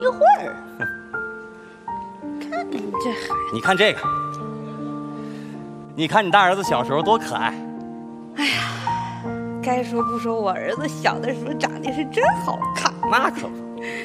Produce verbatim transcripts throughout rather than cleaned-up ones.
一会儿。看你这孩子， 你看这个，你看你大儿子小时候多可爱。 哎呀，该说不说，我儿子小的时候长得是真好看。 那可不。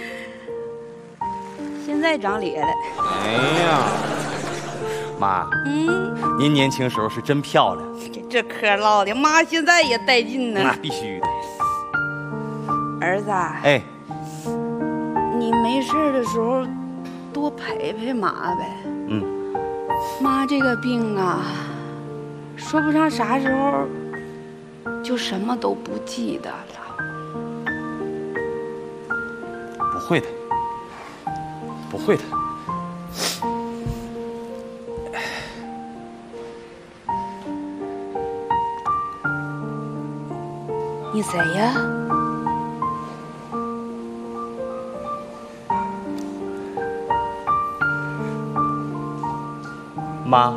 现在长咧了。 哎呀，妈， 嗯， 您年轻时候是真漂亮。 这嗑唠的，妈现在也带劲呢。 那必须的。 儿子， 哎， 你没事的时候多陪陪妈呗。 嗯， 妈这个病啊，说不上啥时候就什么都不记得了。 不会的，不会的。 你谁呀？ 妈，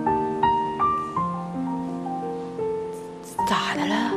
咋的了？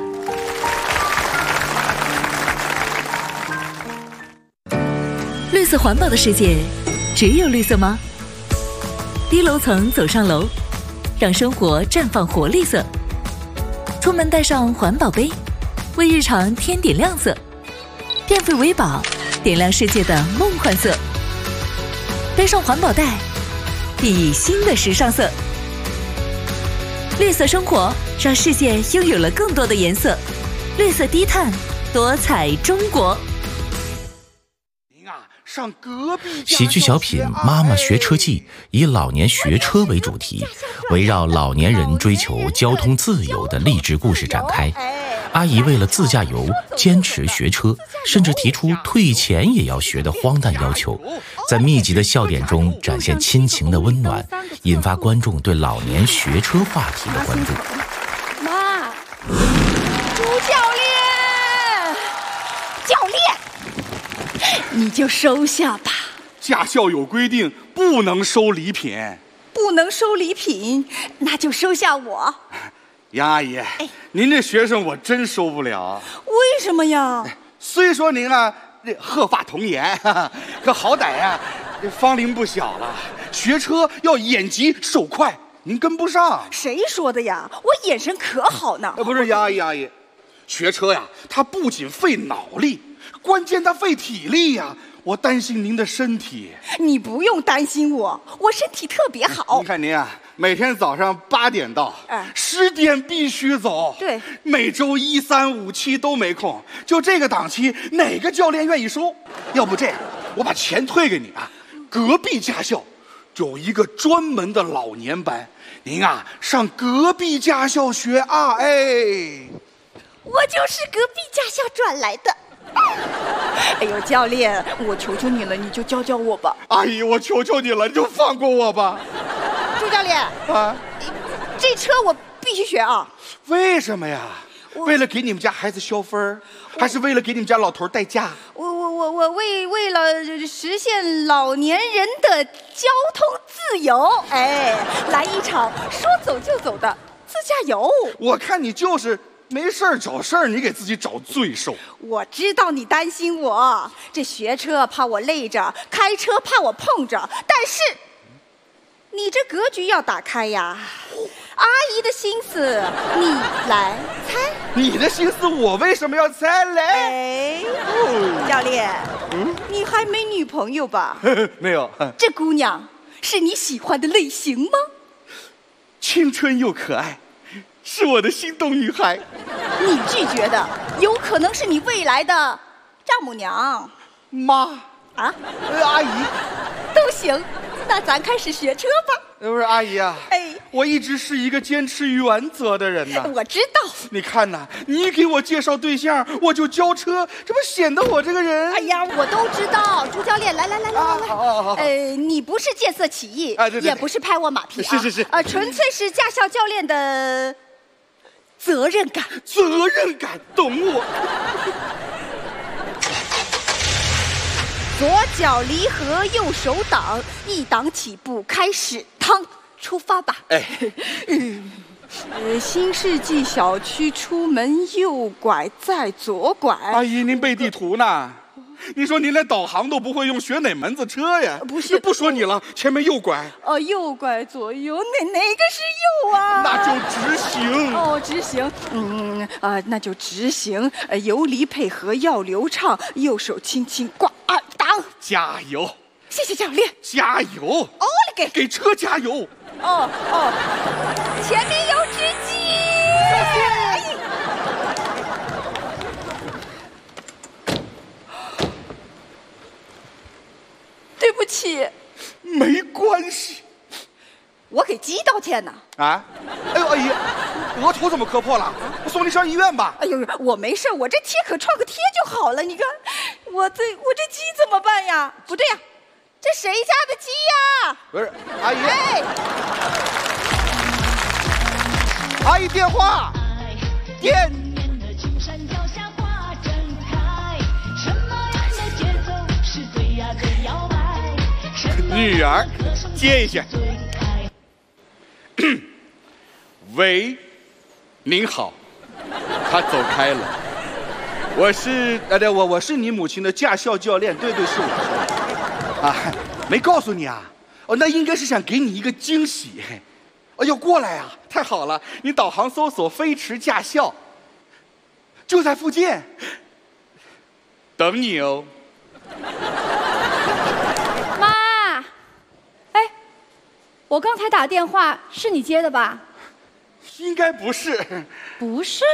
绿色环保的世界，只有绿色吗？低楼层走上楼，让生活绽放活力色。出门带上环保杯，为日常添点亮色。电费为宝，点亮世界的梦幻色。背上环保袋，熠熠新的时尚色。绿色生活，让世界拥有了更多的颜色。绿色低碳，多彩中国。 上隔壁喜剧小品《妈妈学车记》以老年学车为主题，围绕老年人追求交通自由的励志故事展开。阿姨为了自驾游坚持学车，甚至提出退钱也要学的荒诞要求，在密集的笑点中展现亲情的温暖，引发观众对老年学车话题的关注。 妈，朱教练，教练。你就收下吧。 驾校有规定，不能收礼品。 不能收礼品，那就收下我。 杨阿姨，哎，您这学生我真收不了。 为什么呀？ 虽说您啊，这鹤发童颜，哈哈，可好歹呀、啊，这芳龄不小了，学车要眼疾手快，您跟不上。 谁说的呀？我眼神可好呢。 呃，不是杨阿姨，杨阿姨，学车呀，它不仅费脑力。关键它费体力呀、啊，我担心您的身体。 你不用担心我，我身体特别好。 你看您啊，每天早上八点到， 哎， 十点必须走。 对， 每周一三五七都没空，就这个档期，哪个教练愿意收？要不这样，我把钱退给你啊。隔壁驾校有一个专门的老年班，您啊上隔壁驾校学啊。哎， 我就是隔壁驾校转来的。哎呦，教练，我求求你了，你就教教我吧。 阿姨，我求求你了，你就放过我吧。 朱教练啊， 这车我必须学啊。 为什么呀？为了给你们家孩子消分，还是为了给你们家老头代驾？ 我我我我为为了实现老年人的交通自由，哎，来一场说走就走的自驾游。 我看你就是没事儿找事儿，你给自己找罪受。 我知道你担心我，这学车怕我累着，开车怕我碰着，但是你这格局要打开呀。阿姨的心思你来猜。 你的心思我为什么要猜嘞？ 哎，哦、教练，嗯，你还没女朋友吧？ 没有。 这姑娘是你喜欢的类型吗？ 青春又可爱，是我的心动女孩。 你拒绝的有可能是你未来的丈母娘、 妈啊、 呃、阿姨都行。那咱开始学车吧。 不是阿姨啊， 哎， 我一直是一个坚持原则的人呐。 我知道。 你看呐，你给我介绍对象，我就交车，这不显得我这个人…… 哎呀，我都知道。朱教练，来来来来来来， 好好好。 呃，你不是见色起意， 啊，对对， 也不是拍我马屁啊， 是是是， 呃，纯粹是驾校教练的责任感。 责任感，懂我。 左脚离合，右手挡，一档起步，开始，趟，出发吧。 哎， 嗯，呃，新世纪小区出门右拐，再左拐。 阿姨，您背地图呢？ 你说你连导航都不会用，学哪门子车呀？ 不是， 不说你了，前面右拐。 哦，右拐左右，哪哪个是右啊？ 那就直行。 哦，直行。嗯啊、呃，那就直行。呃，油离配合要流畅，右手轻轻挂二档。 加油！ 谢谢教练。 加油！ 哦嘞给给车加油！ 哦哦，前面有直击。对不起。 没关系。 我给鸡道歉呢。 啊！哎呦，阿姨，额头怎么磕破了？我送你上医院吧。 哎呦，我没事，我这贴可创个贴就好了。你看，我这我这鸡怎么办呀？不对呀，这谁家的鸡呀？ 不是，阿姨。 哎， 阿姨电话。电。女儿，接一下。喂，您好，他走开了。我是呃，对，我我是你母亲的驾校教练，对对，是我。啊，没告诉你啊？哦，那应该是想给你一个惊喜。哦，要过来啊，太好了！你导航搜索飞驰驾校，就在附近，等你哦。 妈，哎，我刚才打电话是你接的吧？ 应该不是。 不是。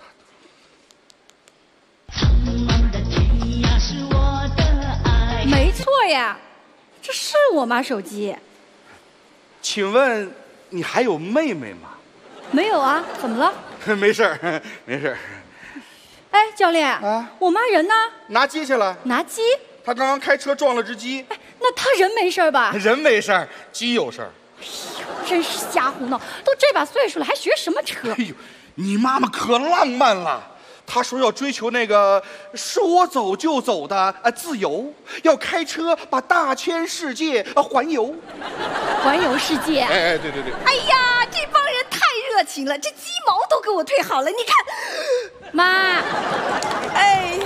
没错呀，这是我妈手机。 请问你还有妹妹吗？ 没有啊，怎么了？ 没事儿，没事儿。 哎，教练啊， 我妈人呢？ 拿鸡去了。 拿鸡？ 她刚刚开车撞了只鸡。 哎，那她人没事吧？ 人没事儿，鸡有事儿。 哎呦，真是瞎胡闹！都这把岁数了，还学什么车？ 哎呦，你妈妈可浪漫了。她说要追求那个说走就走的啊自由，要开车把大千世界啊环游。 环游世界？ 哎哎，对对对。 哎呀，这帮人太热情了，这鸡毛都给我退好了，你看。 妈。 哎。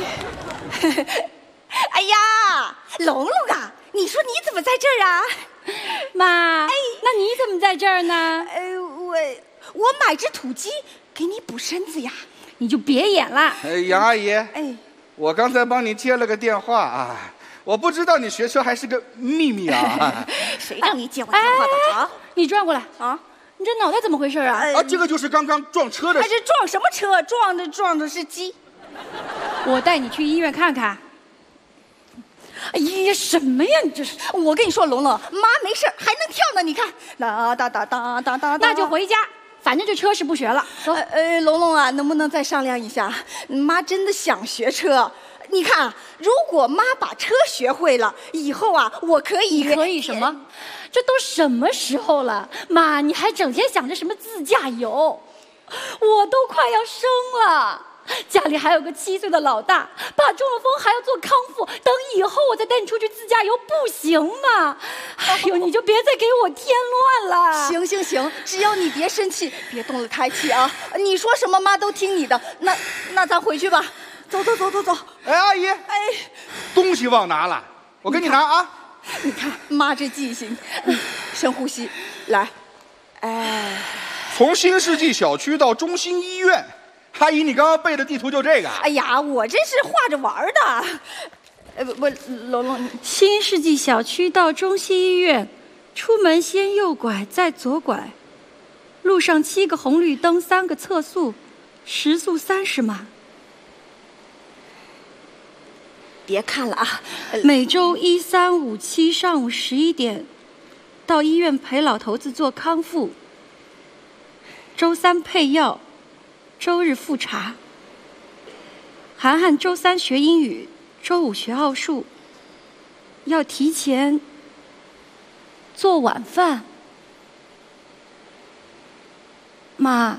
哎呀，龙龙啊，你说你怎么在这儿啊？ 妈，哎，那你怎么在这儿呢？ 呃，我我买只土鸡给你补身子呀。 你就别演了。 哎，杨阿姨， 哎， 我刚才帮你接了个电话啊，我不知道你学车还是个秘密啊。 谁让你接我电话的啊？ 你转过来啊！ 你这脑袋怎么回事啊？ 啊，这个就是刚刚撞车的。 还是撞什么车？撞的撞的是鸡。 我带你去医院看看。哎呀，什么呀？你这是！ 我跟你说，龙龙，妈没事还能跳呢。你看，哒哒哒哒哒哒。 那就回家，反正这车是不学了。走。 呃呃，龙龙啊，能不能再商量一下？妈真的想学车。你看啊，如果妈把车学会了，以后啊，我可以。 你可以什么？这都什么时候了，妈，你还整天想着什么自驾游？我都快要生了。家里还有个七岁的老大，爸中了风还要做康复，等以后我再带你出去自驾游，不行吗？哎呦，你就别再给我添乱了。 行行行，只要你别生气，别动了胎气啊！你说什么妈都听你的。那那咱回去吧，走走走走走。 哎，阿姨， 哎， 东西忘拿了，我给你拿啊。 你看妈这记性，深呼吸，来，哎， 从新世纪小区到中心医院。阿姨，你刚刚背的地图就这个？ 哎呀，我这是画着玩的。呃不不，龙龙， 新世纪小区到中心医院，出门先右拐，再左拐，路上七个红绿灯，三个测速，时速三十码。 别看了啊！ 每周一、三、五、七上午十一点，到医院陪老头子做康复。周三配药。周日复查。涵涵周三学英语，周五学奥数。要提前做晚饭。妈，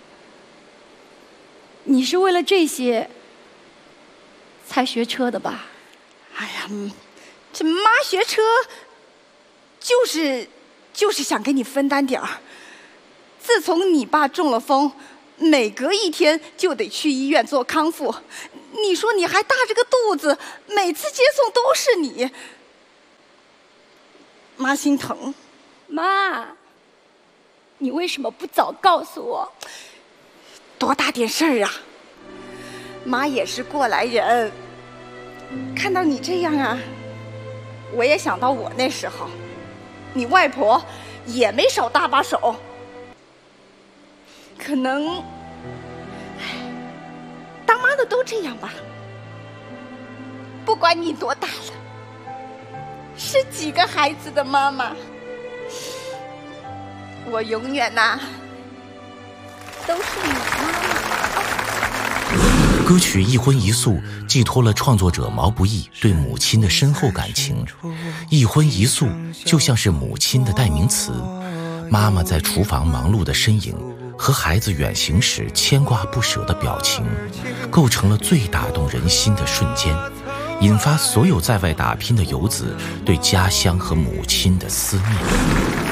你是为了这些才学车的吧？ 哎呀，这妈学车就是就是想给你分担点儿。自从你爸中了风，每隔一天就得去医院做康复， 你说你还大着个肚子，每次接送都是你，妈心疼。 妈，你为什么不早告诉我？ 多大点事儿啊！妈也是过来人，看到你这样啊，我也想到我那时候，你外婆也没少搭把手。可能，唉，当妈的都这样吧。不管你多大了，是几个孩子的妈妈，我永远呐、啊，都是你妈妈。 歌曲《一荤一素》寄托了创作者毛不易对母亲的深厚感情。一荤一素就像是母亲的代名词，妈妈在厨房忙碌的身影和孩子远行时牵挂不舍的表情，构成了最打动人心的瞬间，引发所有在外打拼的游子对家乡和母亲的思念。